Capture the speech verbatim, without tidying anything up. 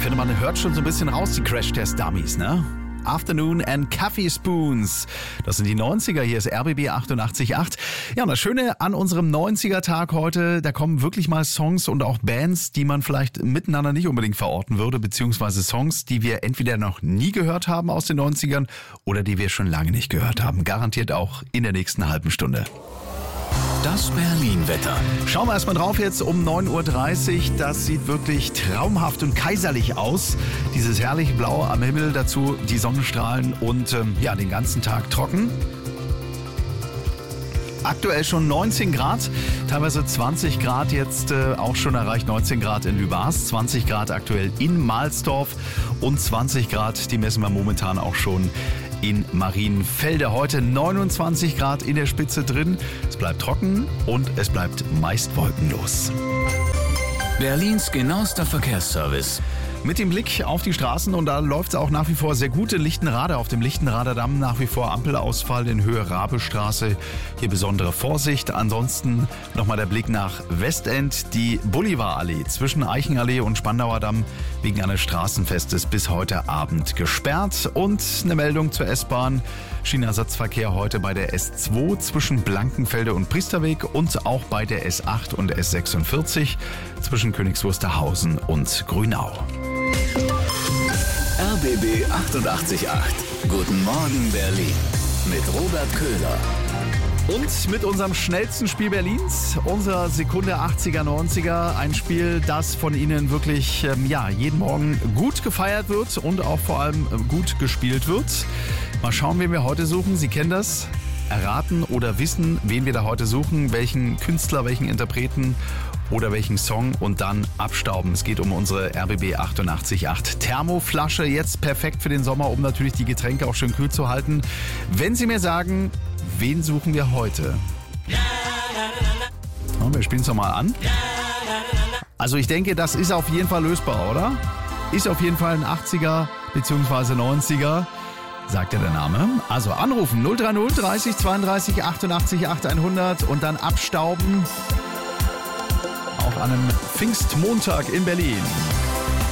finde, man hört schon so ein bisschen raus, die Crash-Test-Dummies, ne? Afternoon and Coffee Spoons. Das sind die neunziger, hier ist R B B achtundachtzig Komma acht. Ja, und das Schöne an unserem neunziger-Tag heute, da kommen wirklich mal Songs und auch Bands, die man vielleicht miteinander nicht unbedingt verorten würde, beziehungsweise Songs, die wir entweder noch nie gehört haben aus den neunzigern oder die wir schon lange nicht gehört haben. Garantiert auch in der nächsten halben Stunde. Das Berlin-Wetter. Schauen wir erstmal drauf jetzt um neun Uhr dreißig. Das sieht wirklich traumhaft und kaiserlich aus. Dieses herrliche Blau am Himmel, dazu die Sonnenstrahlen und ähm, ja, den ganzen Tag trocken. Aktuell schon neunzehn Grad, teilweise zwanzig Grad jetzt äh, auch schon erreicht, neunzehn Grad in Lübars, zwanzig Grad aktuell in Mahlsdorf und zwanzig Grad, die messen wir momentan auch schon in Marienfelde. Heute neunundzwanzig Grad in der Spitze drin. Es bleibt trocken und es bleibt meist wolkenlos. Berlins genauester Verkehrsservice. Mit dem Blick auf die Straßen, und da läuft es auch nach wie vor sehr gut in Lichtenrade. Auf dem Lichtenrader Damm nach wie vor Ampelausfall in Höhe Rabestraße. Hier besondere Vorsicht. Ansonsten nochmal der Blick nach Westend. Die Bolivarallee zwischen Eichenallee und Spandauer Damm wegen eines Straßenfestes bis heute Abend gesperrt. Und eine Meldung zur S-Bahn. Schienenersatzverkehr heute bei der S zwei zwischen Blankenfelde und Priesterweg und auch bei der S acht und S sechsundvierzig zwischen Königs Wusterhausen und Grünau. R B B achtundachtzig Komma acht. Guten Morgen Berlin mit Robert Köhler. Und mit unserem schnellsten Spiel Berlins, unser Sekunde achtziger, neunziger, ein Spiel, das von Ihnen wirklich ähm, ja, jeden Morgen gut gefeiert wird und auch vor allem gut gespielt wird. Mal schauen, wen wir heute suchen. Sie kennen das. Erraten oder wissen, wen wir da heute suchen, welchen Künstler, welchen Interpreten oder welchen Song und dann abstauben. Es geht um unsere R B B achtundachtzig Komma acht Thermoflasche. Jetzt perfekt für den Sommer, um natürlich die Getränke auch schön kühl zu halten. Wenn Sie mir sagen, wen suchen wir heute? Ja, wir spielen es nochmal an. Also ich denke, das ist auf jeden Fall lösbar, oder? Ist auf jeden Fall ein achtziger bzw. neunziger. Sagt ja der Name. Also anrufen null drei null dreißig zweiunddreißig achtundachtzig acht hundert und dann abstauben. Auch an einem Pfingstmontag in Berlin.